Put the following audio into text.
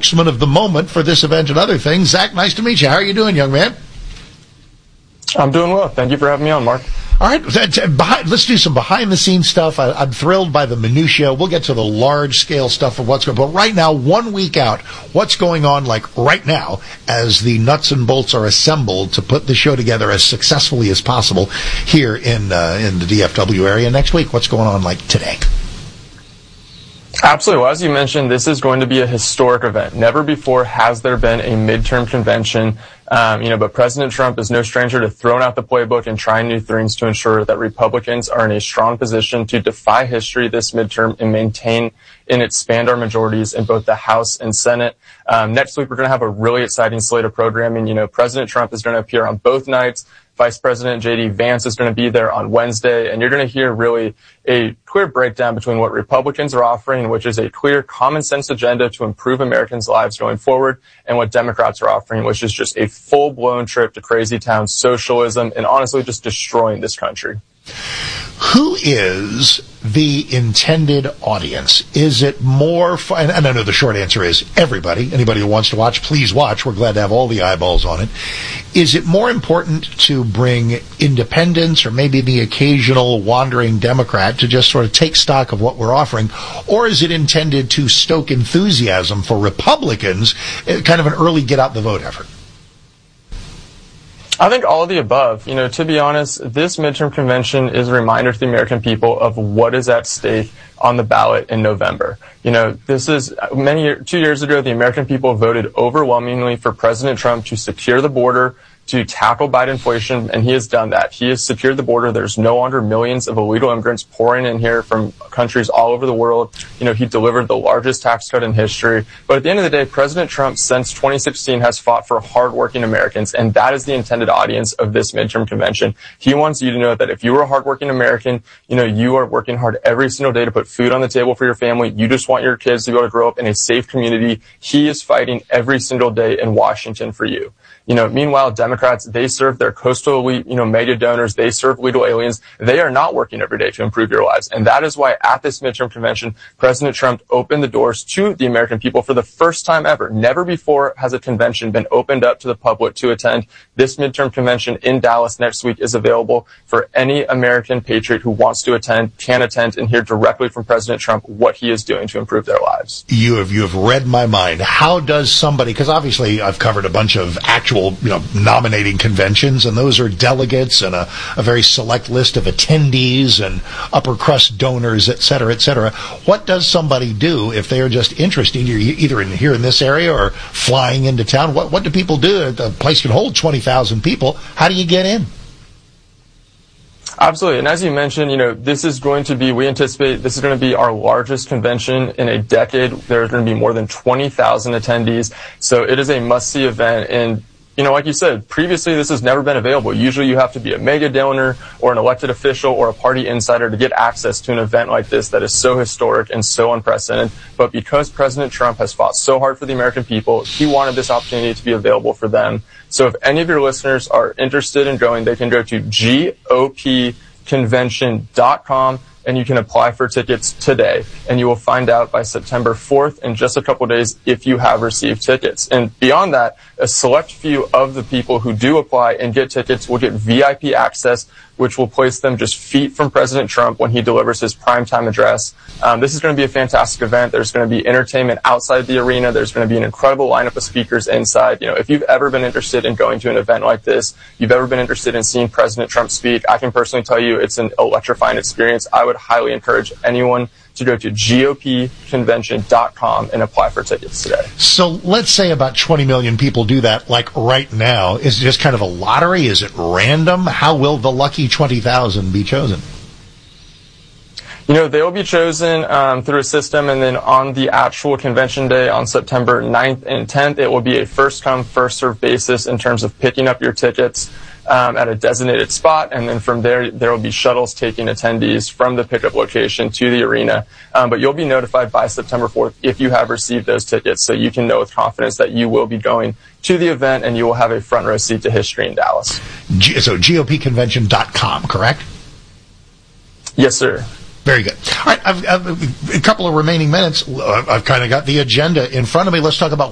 spokesman of the moment for this event and other things. Zach, nice to meet you. How are you doing, young man? I'm doing well. Thank you for having me on, Mark. All right, let's do some behind-the-scenes stuff. I'm thrilled by the minutia. We'll get to the large-scale stuff of what's going on. But right now, 1 week out, what's going on, like right now, as the nuts and bolts are assembled to put the show together as successfully as possible here in the DFW area next week? What's going on, like today? Absolutely. Well, as you mentioned, this is going to be a historic event. Never before has there been a midterm convention. But President Trump is no stranger to throwing out the playbook and trying new things to ensure that Republicans are in a strong position to defy history this midterm and maintain and expand our majorities in both the House and Senate. Next week, we're going to have a really exciting slate of programming. President Trump is going to appear on both nights. Vice President J.D. Vance is going to be there on Wednesday, and you're going to hear really a clear breakdown between what Republicans are offering, which is a clear common sense agenda to improve Americans' lives going forward, and what Democrats are offering, which is just a full-blown trip to crazy town socialism and honestly just destroying this country. Who is the intended audience? Is it more fun? And I know the short answer is everybody. Anybody who wants to watch, please watch. We're glad to have all the eyeballs on it. Is it more important to bring independents or maybe the occasional wandering Democrat to just sort of take stock of what we're offering? Or is it intended to stoke enthusiasm for Republicans, kind of an early get-out-the-vote effort? I think all of the above. To be honest, this midterm convention is a reminder to the American people of what is at stake on the ballot in November. This is 2 years ago, the American people voted overwhelmingly for President Trump to secure the border, to tackle Biden inflation, and he has done that. He has secured the border. There's no longer millions of illegal immigrants pouring in here from countries all over the world. He delivered the largest tax cut in history. But at the end of the day, President Trump, since 2016, has fought for hardworking Americans, and that is the intended audience of this midterm convention. He wants you to know that if you are a hardworking American, you are working hard every single day to put food on the table for your family. You just want your kids to be able to grow up in a safe community. He is fighting every single day in Washington for you. Meanwhile, Democrats, they serve their coastal elite, mega donors. They serve legal aliens. They are not working every day to improve your lives. And that is why at this midterm convention, President Trump opened the doors to the American people for the first time ever. Never before has a convention been opened up to the public to attend. This midterm convention in Dallas next week is available for any American patriot who wants to attend, can attend, and hear directly from President Trump what he is doing to improve their lives. You have read my mind. How does somebody, because obviously I've covered a bunch of actual nominating conventions, and those are delegates and a very select list of attendees and upper crust donors, et cetera, et cetera. What does somebody do if they are just interested, either here in this area or flying into town? What do people do? The place can hold 20,000 people. How do you get in? Absolutely. And as you mentioned, we anticipate this is going to be our largest convention in a decade. There's going to be more than 20,000 attendees. So it is a must-see event. And like you said, previously this has never been available. Usually you have to be a mega donor or an elected official or a party insider to get access to an event like this that is so historic and so unprecedented. But because President Trump has fought so hard for the American people, he wanted this opportunity to be available for them. So if any of your listeners are interested in going, they can go to GOPconvention.com. and you can apply for tickets today, and you will find out by September 4th in just a couple days if you have received tickets. And beyond that, a select few of the people who do apply and get tickets will get VIP access, which will place them just feet from President Trump when he delivers his primetime address. This is going to be a fantastic event. There's going to be entertainment outside the arena. There's going to be an incredible lineup of speakers inside. If you've ever been interested in going to an event like this, you've ever been interested in seeing President Trump speak, I can personally tell you it's an electrifying experience. I would highly encourage anyone to go to GOPconvention.com and apply for tickets today. So let's say about 20 million people do that, like right now. Is it just kind of a lottery? Is it random? How will the lucky 20,000 be chosen? They will be chosen through a system, and then on the actual convention day on September 9th and 10th, it will be a first-come, first-served basis in terms of picking up your tickets at a designated spot, and then from there will be shuttles taking attendees from the pickup location to the arena. But you'll be notified by September 4th if you have received those tickets, so you can know with confidence that you will be going to the event and you will have a front row seat to history in Dallas. So GOPconvention.com, correct? Yes, sir. Very good. All right, I've a couple of remaining minutes. I've kind of got the agenda in front of me. Let's talk about